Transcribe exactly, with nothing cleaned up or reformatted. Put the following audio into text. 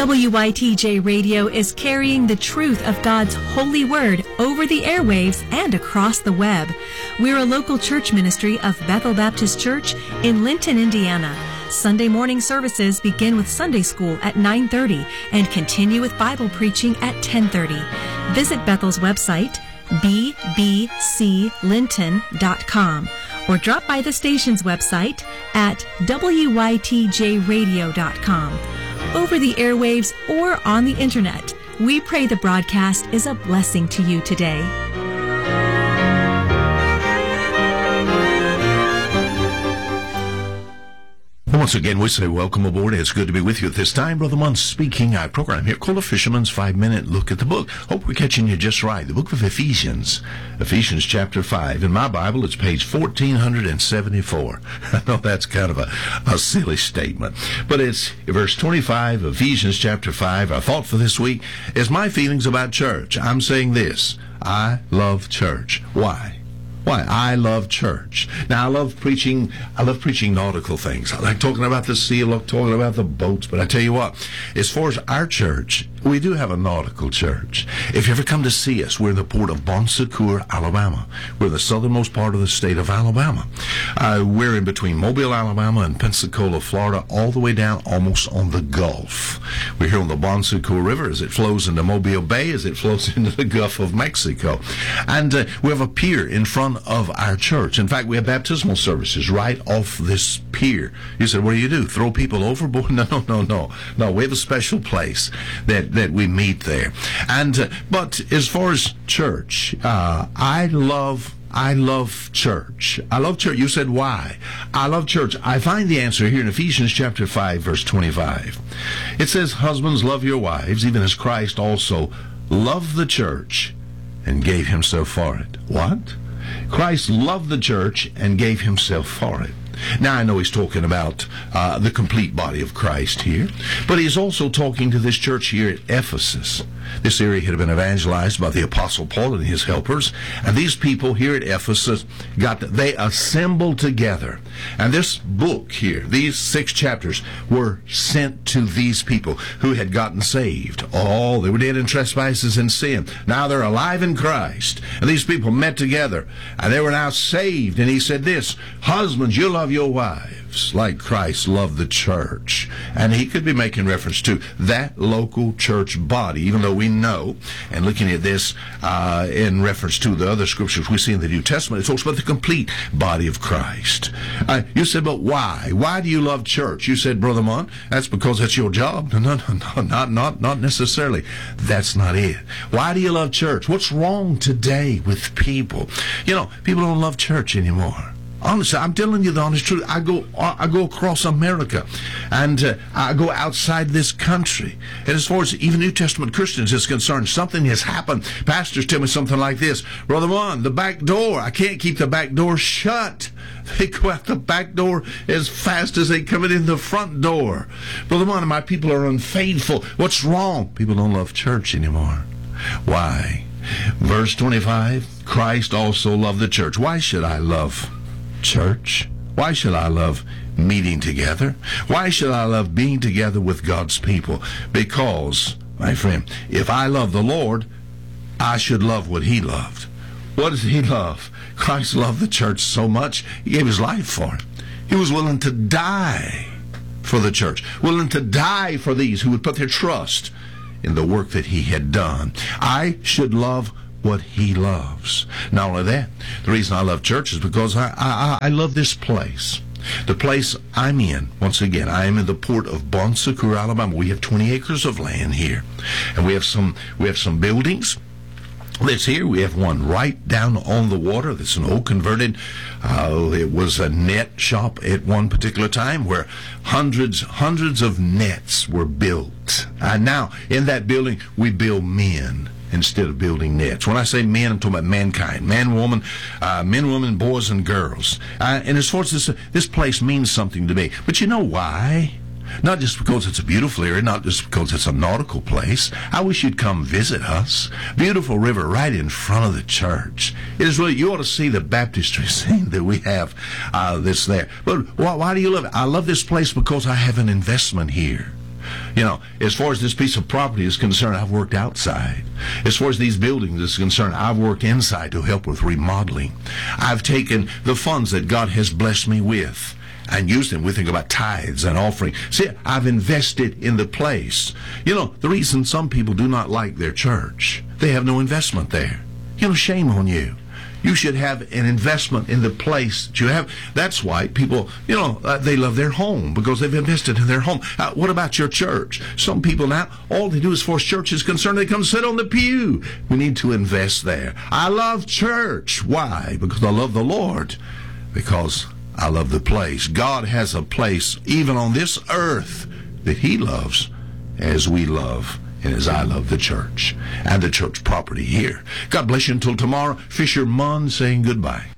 W Y T J Radio is carrying the truth of God's holy word over the airwaves and across the web. We're a local church ministry of Bethel Baptist Church in Linton, Indiana. Sunday morning services begin with Sunday school at nine thirty and continue with Bible preaching at ten thirty. Visit Bethel's website, b b c linton dot com, or drop by the station's website at w y t j radio dot com. Over the airwaves or on the internet, we pray the broadcast is a blessing to you today. Once again, we say welcome aboard. It's good to be with you at this time. Brother Munn speaking. Our program here called A Fisherman's Five-Minute Look at the Book. Hope we're catching you just right. The book of Ephesians. Ephesians chapter five. In my Bible, it's page fourteen seventy-four. I know that's kind of a, a silly statement. But it's verse twenty-five, Ephesians chapter five. Our thought for this week is my feelings about church. I'm saying this. I love church. Why? Why? I love church. Now, I love preaching, I love preaching nautical things. I like talking about the sea, I love talking about the boats. But I tell you what, as far as our church, we do have a nautical church. If you ever come to see us, we're in the port of Bon Secour, Alabama. We're the southernmost part of the state of Alabama. Uh, we're in between Mobile, Alabama and Pensacola, Florida, all the way down almost on the Gulf. We're here on the Bon Secour River as it flows into Mobile Bay, as it flows into the Gulf of Mexico. And uh, we have a pier in front of our church. In fact, we have baptismal services right off this pier. You said, what do you do? Throw people overboard? No, no, no, no. No, we have a special place that, that we meet there. And uh, but as far as church, uh, I love I love church. I love church. You said, why? I love church. I find the answer here in Ephesians chapter five, verse twenty-five. It says, husbands, love your wives, even as Christ also loved the church and gave himself for it. What? Christ loved the church and gave himself for it. Now, I know he's talking about uh, the complete body of Christ here, but he's also talking to this church here at Ephesus. This area had been evangelized by the Apostle Paul and his helpers, and these people here at Ephesus got, they assembled together. And this book here, these six chapters, were sent to these people who had gotten saved. Oh, they were dead in trespasses and sin. Now they're alive in Christ. And these people met together, and they were now saved. And he said this, husbands, you love your wives like Christ loved the church. And he could be making reference to that local church body, even though we know, and looking at this uh, in reference to the other scriptures we see in the New Testament, it talks about the complete body of Christ. Uh, you said, but why? Why do you love church? You said, Brother Mon, that's because that's your job. No, no, no, no, not, not, not necessarily. That's not it. Why do you love church? What's wrong today with people? You know, people don't love church anymore. Honestly, I'm telling you the honest truth. I go, I go across America, and uh, I go outside this country. And as far as even New Testament Christians is concerned, something has happened. Pastors tell me something like this: Brother Mon, the back door, I can't keep the back door shut. They go out the back door as fast as they come in the front door. Brother Mon, my people are unfaithful. What's wrong? People don't love church anymore. Why? Verse twenty-five, Christ also loved the church. Why should I love church? Why should I love meeting together? Why should I love being together with God's people? Because, my friend, if I love the Lord, I should love what he loved. What does he love? Christ loved the church so much, he gave his life for it. He was willing to die for the church, willing to die for these who would put their trust in the work that he had done. I should love what he loves. Not only that, the reason I love church is because I, I, I love this place. The place I'm in, once again, I am in the port of Bon Secour, Alabama. We have twenty acres of land here. And we have some, we have some buildings that's here. We have one right down on the water. That's an old converted, uh, it was a net shop at one particular time where hundreds, hundreds of nets were built. And now, in that building, we build men instead of building nets. When I say men, I'm talking about mankind. Man, woman, uh, men, women, boys, and girls. Uh, and as far as this, this place means something to me. But you know why? Not just because it's a beautiful area, not just because it's a nautical place. I wish you'd come visit us. Beautiful river right in front of the church. It is really, you ought to see the baptistry scene that we have uh, that's there. But why, why do you love it? I love this place because I have an investment here. You know, as far as this piece of property is concerned, I've worked outside. As far as these buildings is concerned, I've worked inside to help with remodeling. I've taken the funds that God has blessed me with and used them. We think about tithes and offering. See, I've invested in the place. You know, the reason some people do not like their church, they have no investment there. You know, shame on you. You should have an investment in the place that you have. That's why people, you know, uh, they love their home because they've invested in their home. Uh, what about your church? Some people now, all they do is, for church is concerned, they come sit on the pew. We need to invest there. I love church. Why? Because I love the Lord. Because I love the place. God has a place even on this earth that he loves as we love and as I love the church and the church property here. God bless you until tomorrow. Fisher Munn saying goodbye.